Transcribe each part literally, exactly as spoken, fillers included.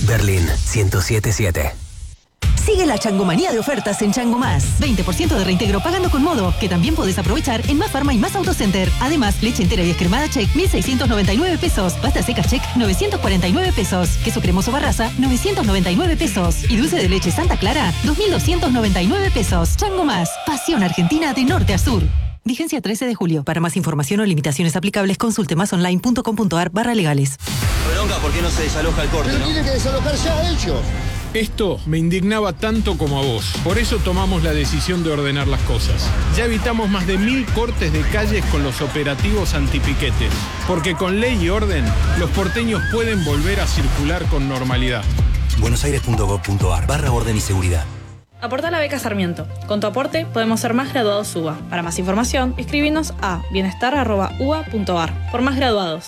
Berlín ciento siete siete. Sigue la changomanía de ofertas en Chango Más. veinte por ciento de reintegro pagando con Modo, que también podés aprovechar en Más Farma y Más Autocenter. Además, leche entera y descremada Check, mil seiscientos noventa y nueve pesos. Pasta seca Check, novecientos cuarenta y nueve pesos. Queso cremoso Barraza, novecientos noventa y nueve pesos. Y dulce de leche Santa Clara, dos mil doscientos noventa y nueve pesos. Chango Más, pasión argentina de norte a sur. Vigencia trece de julio. Para más información o limitaciones aplicables, consulte másonline.com.ar barra legales. Bronca, ¿por qué no se desaloja el corte, Pero no? tiene que desalojar ya ellos. Esto me indignaba tanto como a vos. Por eso tomamos la decisión de ordenar las cosas. Ya evitamos más de mil cortes de calles con los operativos antipiquetes. Porque con ley y orden, los porteños pueden volver a circular con normalidad. buenosaires.gov.ar barra orden y seguridad. Aporta la beca Sarmiento. Con tu aporte podemos ser más graduados U B A. Para más información, escribinos a bienestar arroba u b a punto a r. Por más graduados.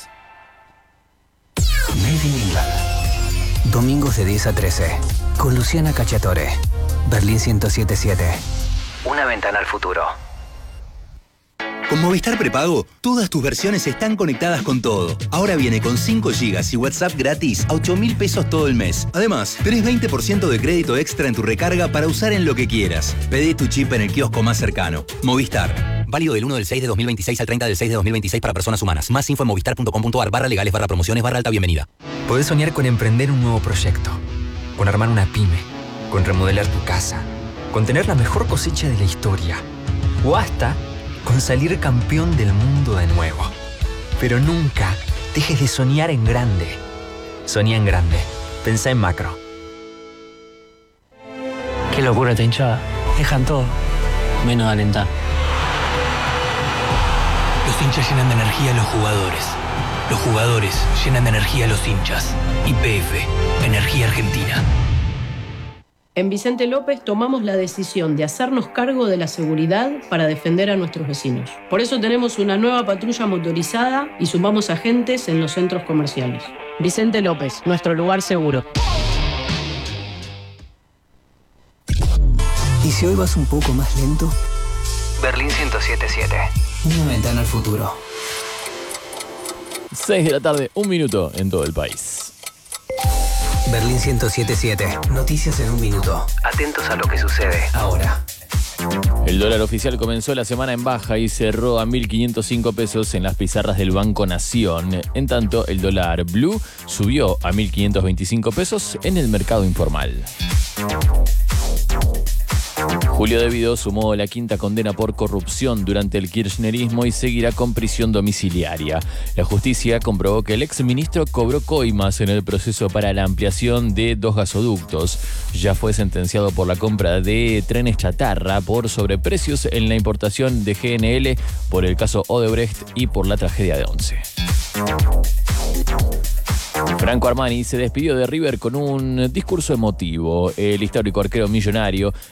Made in England. Domingos de diez a trece. Con Luciana Cacciatore. Berlín ciento siete siete. Una ventana al futuro. Con Movistar Prepago, todas tus versiones están conectadas con todo. Ahora viene con cinco gigas y WhatsApp gratis a ocho mil pesos todo el mes. Además, tenés veinte por ciento de crédito extra en tu recarga para usar en lo que quieras. Pedí tu chip en el kiosco más cercano. Movistar. Válido del uno del seis de dos mil veintiséis al treinta del seis de dos mil veintiséis para personas humanas. Más info en movistar.com.ar barra legales barra promociones barra alta bienvenida. Podés soñar con emprender un nuevo proyecto, con armar una pyme, con remodelar tu casa, con tener la mejor cosecha de la historia, o hasta con salir campeón del mundo de nuevo. Pero nunca dejes de soñar en grande. Soñá en grande. Pensá en macro. Qué locura esta hinchada. Dejan todo, menos alentar. Los hinchas llenan de energía a los jugadores. Los jugadores llenan de energía a los hinchas. Y P F, Energía Argentina. En Vicente López tomamos la decisión de hacernos cargo de la seguridad para defender a nuestros vecinos. Por eso tenemos una nueva patrulla motorizada y sumamos agentes en los centros comerciales. Vicente López, nuestro lugar seguro. ¿Y si hoy vas un poco más lento? Berlín ciento siete siete. Una ventana al futuro. seis de la tarde, un minuto en todo el país. Berlín ciento siete siete. Noticias en un minuto. Atentos a lo que sucede ahora. El dólar oficial comenzó la semana en baja y cerró a mil quinientos cinco pesos en las pizarras del Banco Nación. En tanto, el dólar blue subió a mil quinientos veinticinco pesos en el mercado informal. Julio De Vido sumó la quinta condena por corrupción durante el kirchnerismo y seguirá con prisión domiciliaria. La justicia comprobó que el exministro cobró coimas en el proceso para la ampliación de dos gasoductos. Ya fue sentenciado por la compra de trenes chatarra, por sobreprecios en la importación de G N L, por el caso Odebrecht y por la tragedia de Once. Franco Armani se despidió de River con un discurso emotivo. El histórico arquero millonario